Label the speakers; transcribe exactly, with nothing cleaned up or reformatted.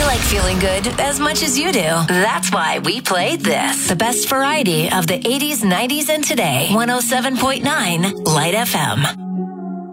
Speaker 1: like feeling good as much as you do. That's why we played this. The best variety of the eighties, nineties, and today. one oh seven point nine Light F M.